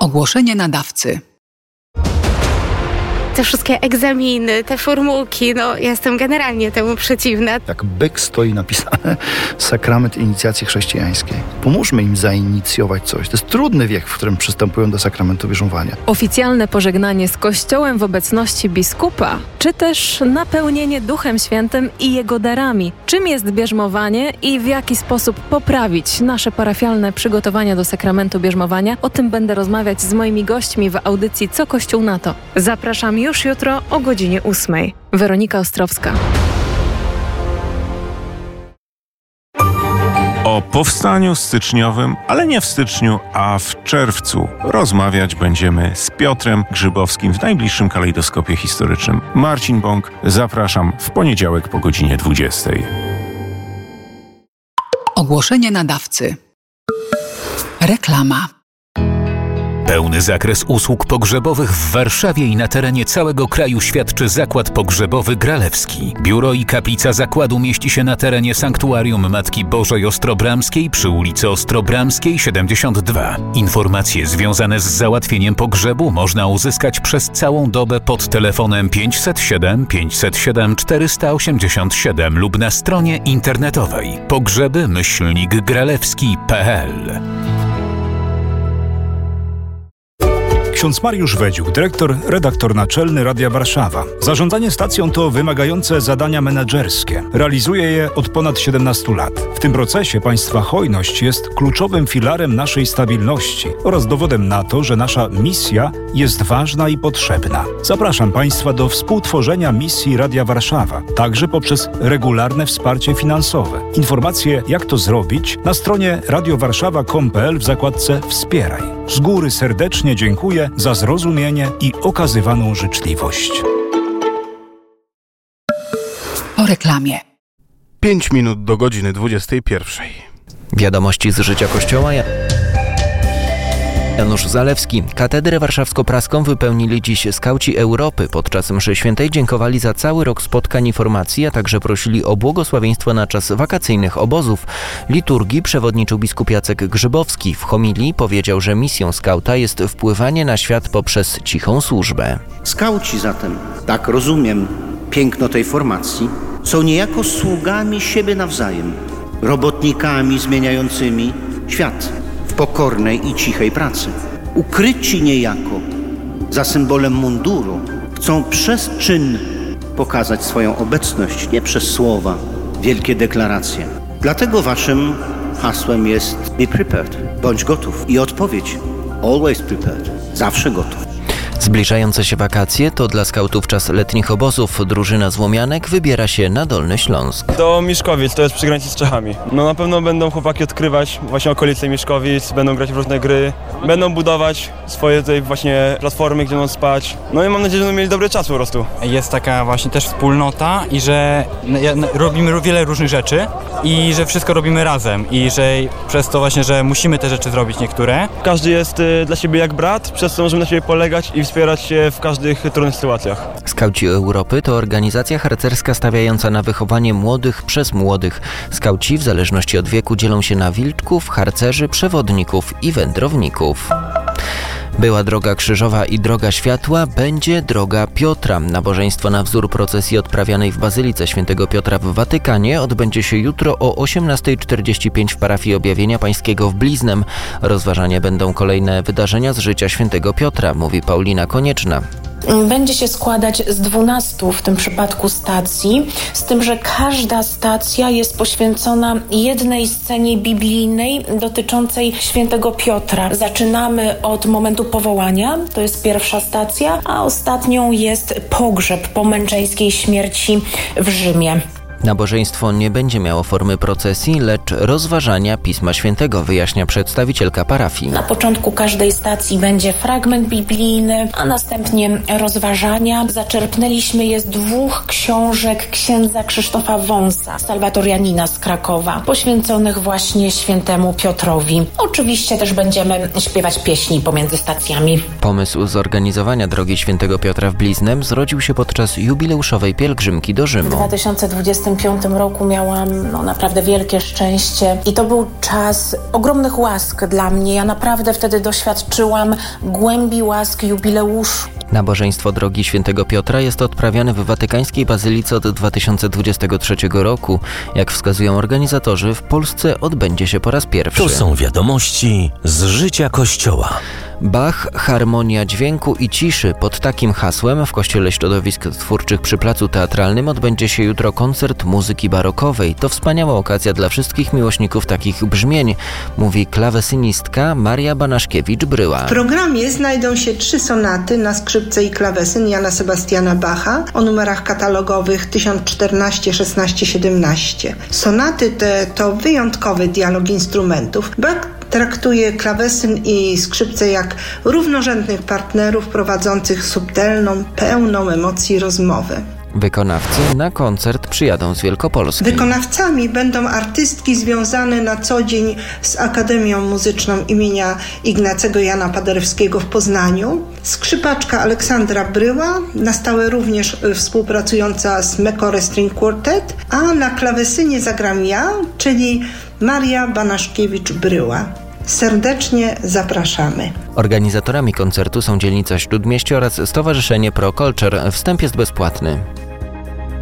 Ogłoszenie nadawcy. Te wszystkie egzaminy, te formułki, ja jestem generalnie temu przeciwna. Jak byk stoi napisane sakrament inicjacji chrześcijańskiej. Pomóżmy im zainicjować coś. To jest trudny wiek, w którym przystępują do sakramentu bierzmowania. Oficjalne pożegnanie z Kościołem w obecności biskupa, czy też napełnienie Duchem Świętym i Jego darami. Czym jest bierzmowanie i w jaki sposób poprawić nasze parafialne przygotowania do sakramentu bierzmowania? O tym będę rozmawiać z moimi gośćmi w audycji Co Kościół na to. Zapraszam już jutro o godzinie 8. Weronika Ostrowska. O powstaniu styczniowym, ale nie w styczniu, a w czerwcu rozmawiać będziemy z Piotrem Grzybowskim w najbliższym kalejdoskopie historycznym. Marcin Bąk, zapraszam w poniedziałek po godzinie 20. Ogłoszenie nadawcy. Reklama. Pełny zakres usług pogrzebowych w Warszawie i na terenie całego kraju świadczy Zakład Pogrzebowy Gralewski. Biuro i kaplica zakładu mieści się na terenie Sanktuarium Matki Bożej Ostrobramskiej przy ulicy Ostrobramskiej 72. Informacje związane z załatwieniem pogrzebu można uzyskać przez całą dobę pod telefonem 507 507 487 lub na stronie internetowej pogrzeby-gralewski.pl. Ksiądz Mariusz Wedziuk, dyrektor, redaktor naczelny Radia Warszawa. Zarządzanie stacją to wymagające zadania menedżerskie. Realizuje je od ponad 17 lat. W tym procesie państwa hojność jest kluczowym filarem naszej stabilności oraz dowodem na to, że nasza misja jest ważna i potrzebna. Zapraszam państwa do współtworzenia misji Radia Warszawa, także poprzez regularne wsparcie finansowe. Informacje, jak to zrobić, na stronie radiowarszawa.com.pl w zakładce Wspieraj. Z góry serdecznie dziękuję za zrozumienie i okazywaną życzliwość. Po reklamie. 5 minut do godziny 21. Wiadomości z życia Kościoła. Janusz Zalewski. Katedrę warszawsko-praską wypełnili dziś skauci Europy. Podczas mszy świętej dziękowali za cały rok spotkań i formacji, a także prosili o błogosławieństwo na czas wakacyjnych obozów. Liturgii przewodniczył biskup Jacek Grzybowski. W homilii powiedział, że misją skauta jest wpływanie na świat poprzez cichą służbę. Skauci zatem, tak rozumiem piękno tej formacji, są niejako sługami siebie nawzajem, robotnikami zmieniającymi świat w pokornej i cichej pracy. Ukryci niejako za symbolem munduru, chcą przez czyn pokazać swoją obecność, nie przez słowa, wielkie deklaracje. Dlatego waszym hasłem jest be prepared, bądź gotów. I odpowiedź always prepared, zawsze gotów. Zbliżające się wakacje to dla skautów czas letnich obozów. Drużyna z Łomianek wybiera się na Dolny Śląsk. Do Miszkowic, to jest przy granicy z Czechami. Na pewno będą chłopaki odkrywać właśnie okolice Miszkowic, będą grać w różne gry, będą budować swoje tutaj właśnie platformy, gdzie będą spać. I mam nadzieję, że będą mieli dobry czas po prostu. Jest taka właśnie też wspólnota i że robimy wiele różnych rzeczy i że wszystko robimy razem i że przez to właśnie, że musimy te rzeczy zrobić niektóre. Każdy jest dla siebie jak brat, przez co możemy na siebie polegać i wspierać się w każdych trudnych sytuacjach. Skauci Europy to organizacja harcerska stawiająca na wychowanie młodych przez młodych. Skauci w zależności od wieku dzielą się na wilczków, harcerzy, przewodników i wędrowników. Była droga krzyżowa i droga światła, będzie droga Piotra. Nabożeństwo na wzór procesji odprawianej w Bazylice Świętego Piotra w Watykanie odbędzie się jutro o 18:45 w parafii Objawienia Pańskiego w Bliznem. Rozważane będą kolejne wydarzenia z życia Świętego Piotra, mówi Paulina Konieczna. Będzie się składać z 12 w tym przypadku stacji, z tym, że każda stacja jest poświęcona jednej scenie biblijnej dotyczącej Świętego Piotra. Zaczynamy od momentu powołania, to jest pierwsza stacja, a ostatnią jest pogrzeb po męczeńskiej śmierci w Rzymie. Nabożeństwo nie będzie miało formy procesji, lecz rozważania Pisma Świętego, wyjaśnia przedstawicielka parafii. Na początku każdej stacji będzie fragment biblijny, a następnie rozważania. Zaczerpnęliśmy je z 2 książek księdza Krzysztofa Wąsa, salwatorianina z Krakowa, poświęconych właśnie świętemu Piotrowi. Oczywiście też będziemy śpiewać pieśni pomiędzy stacjami. Pomysł zorganizowania drogi Świętego Piotra w Bliznem zrodził się podczas jubileuszowej pielgrzymki do Rzymu. W 2020 1945 roku miałam naprawdę wielkie szczęście i to był czas ogromnych łask dla mnie. Ja naprawdę wtedy doświadczyłam głębi łask jubileuszu. Nabożeństwo Drogi Świętego Piotra jest odprawiane w Watykańskiej Bazylice od 2023 roku. Jak wskazują organizatorzy, w Polsce odbędzie się po raz pierwszy. To są wiadomości z życia Kościoła. Bach, harmonia dźwięku i ciszy. Pod takim hasłem w Kościele Środowisk Twórczych przy Placu Teatralnym odbędzie się jutro koncert muzyki barokowej. To wspaniała okazja dla wszystkich miłośników takich brzmień, mówi klawesynistka Maria Banaszkiewicz-Bryła. W programie znajdą się 3 sonaty na skrzypce i klawesyn Jana Sebastiana Bacha o numerach katalogowych 1014, 16, 17. Sonaty te to wyjątkowy dialog instrumentów. Bach traktuje klawesyn i skrzypce jak równorzędnych partnerów prowadzących subtelną, pełną emocji rozmowę. Wykonawcy na koncert przyjadą z Wielkopolski. Wykonawcami będą artystki związane na co dzień z Akademią Muzyczną imienia Ignacego Jana Paderewskiego w Poznaniu, skrzypaczka Aleksandra Bryła, na stałe również współpracująca z Mekore String Quartet, a na klawesynie zagram ja, czyli Maria Banaszkiewicz-Bryła. Serdecznie zapraszamy. Organizatorami koncertu są dzielnica Śródmieście oraz Stowarzyszenie Pro Culture. Wstęp jest bezpłatny.